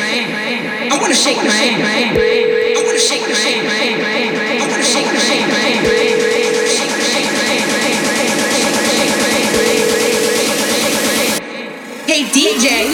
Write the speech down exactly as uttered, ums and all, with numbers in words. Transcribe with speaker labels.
Speaker 1: I wanna shake my hand. I wanna shake my hand. I wanna shake my hand. Hey D J.